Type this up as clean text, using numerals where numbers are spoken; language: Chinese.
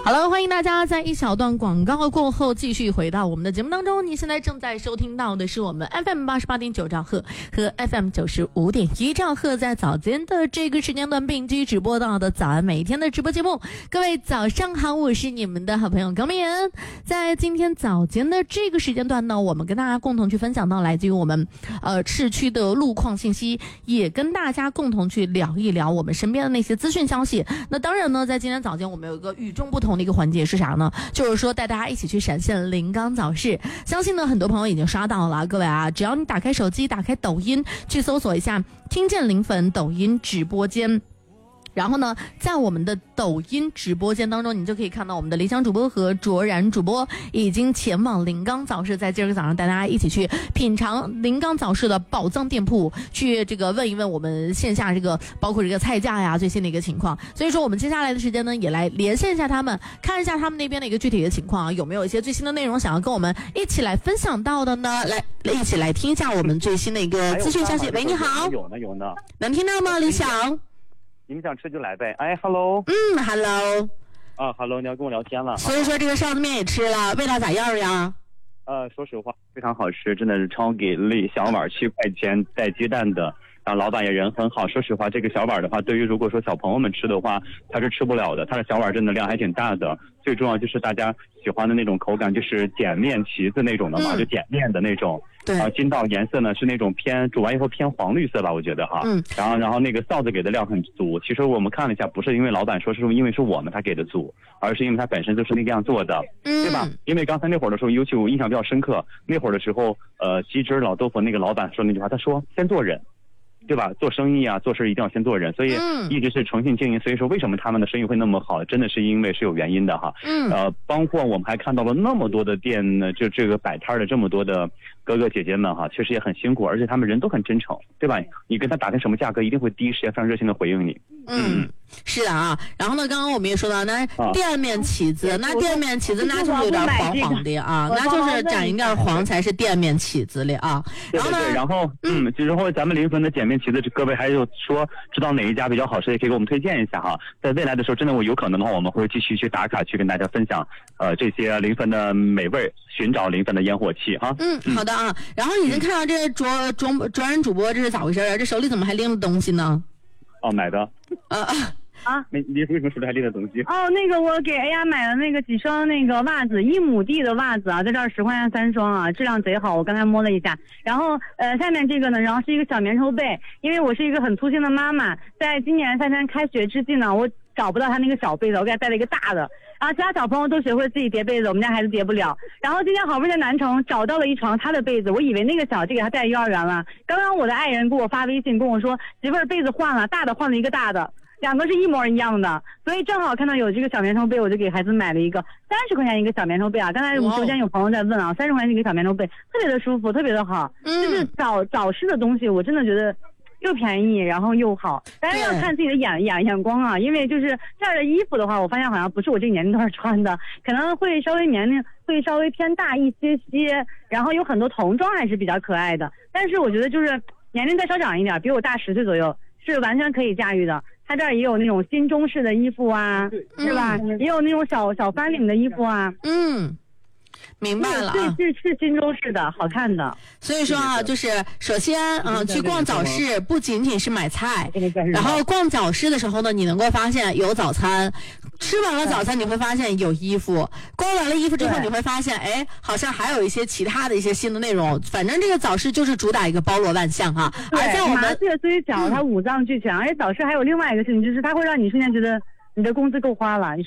好了，欢迎大家在一小段广告过后继续回到我们的节目当中。你现在正在收听到的是我们 FM 88.9兆赫和 FM 95.1兆赫在早间的这个时间段并机直播到的早安每天的直播节目。各位早上好，我是你们的好朋友高明妍。在今天早间的这个时间段呢，我们跟大家共同去分享到来自于我们市区的路况信息，也跟大家共同去聊一聊我们身边的那些资讯消息。那当然呢，在今天早间我们有一个与众不同的一个环节是啥呢？就是说带大家一起去闪现临港早市。相信呢很多朋友已经刷到了，各位啊，只要你打开手机，打开抖音，去搜索一下听见临粉抖音直播间。然后呢，在我们的抖音直播间当中，你就可以看到我们的理想主播和卓然主播已经前往临港早市，在今儿早上带大家一起去品尝临港早市的宝藏店铺，去这个问一问我们线下这个包括这个菜价呀最新的一个情况。所以说我们接下来的时间呢，也来连线一下他们，看一下他们那边的一个具体的情况，有没有一些最新的内容想要跟我们一起来分享到的呢？来一起来听一下我们最新的一个资讯消息。喂，你好。 有呢。 能听到吗？理想。 你们想吃就来呗。哎 ，hello。 hello。 hello， 你要跟我聊天了。 所以说这个臊子面也吃了，味道咋样呀？ 说实话非常好吃，真的是超给力，小碗7块钱带鸡蛋的。然后老板也人很好，说实话，这个小碗的话，对于如果说小朋友们吃的话，他是吃不了的。它的小碗真的量还挺大的，最重要就是大家喜欢的那种口感，就是碱面旗子那种的嘛，就碱面的那种。 对。 筋道颜色呢是那种偏煮完以后偏黄绿色吧，我觉得哈。然后那个臊子给的料很足。其实我们看了一下，不是因为老板说，是因为是我们他给的足，而是因为他本身就是那个样做的，对吧？因为刚才那会儿的时候，尤其我印象比较深刻，那会儿的时候，鸡汁老豆腐那个老板说那句话，他说先做人。对吧？做生意啊，做事一定要先做人，所以一直是诚信经营。所以说，为什么他们的生意会那么好，真的是因为是有原因的哈。包括我们还看到了那么多的店呢，就这个摆摊的这么多的哥哥姐姐们哈，确实也很辛苦，而且他们人都很真诚，对吧？你跟他打听什么价格，一定会第一时间非常热心的回应你。 是的啊。然后呢，刚刚我们也说到，那店面旗子，那店面旗子那就是有点黄黄的啊，那就是沾一点黄才是店面旗子的啊。然后呢， 然后咱们临汾的碱面旗子，各位还有说知道哪一家比较好吃，也可以给我们推荐一下哈。在未来的时候，真的我有可能的话，我们会继续去打卡，去跟大家分享这些临汾的美味，寻找临汾的烟火气哈。 好的啊。然后已经看到这卓然主播，这是咋回事啊？这手里怎么还拎着东西呢？ 买的。你为什么手里还拎着东西？ 那个我给 AI 买了那个几双那个袜子，1亩地的袜子啊，在这儿10块钱3双啊，质量贼好，我刚才摸了一下。然后下面这个呢，然后是一个小棉绸被，因为我是一个很粗心的妈妈，在今年夏天开学之际呢，我找不到他那个小被子，我给他带了一个大的。然后其他小朋友都学会自己叠被子，我们家孩子叠不了。然后今天好不容易在南城找到了一床他的被子，我以为那个小就给他带幼儿园了。刚刚我的爱人给我发微信跟我说，媳妇儿被子换了，大的换了一个大的。2个是一模一样的，所以正好看到有这个小棉绸被，我就给孩子买了一个30块钱一个小棉绸被啊。刚才我们直播间有朋友在问啊，30块钱一个小棉绸被，特别的舒服，特别的好。就是早市的东西，我真的觉得又便宜，然后又好。大家要看自己的眼光啊，因为就是这样的衣服的话，我发现好像不是我这个年龄段穿的，可能会稍微年龄会稍微偏大一些，然后有很多童装还是比较可爱的。但是我觉得就是年龄再稍长一点，比我大10岁左右，是完全可以驾驭的。它这儿也有那种新中式的衣服啊，是吧？也有那种小翻领的衣服啊。 明白了啊， 是新中式的，好看的。 所以说啊，就是首先去逛早市不仅仅是买菜，然后逛早市的时候呢，你能够发现有早餐，吃完了早餐你会发现有衣服，逛完了衣服之后你会发现，哎，好像还有一些其他的一些新的内容。反正这个早市就是主打一个包罗万象哈。而在我们麻雀虽小，它五脏俱全，而且早市还有另外一个事情，就是它会让你瞬间觉得你的工资够花了。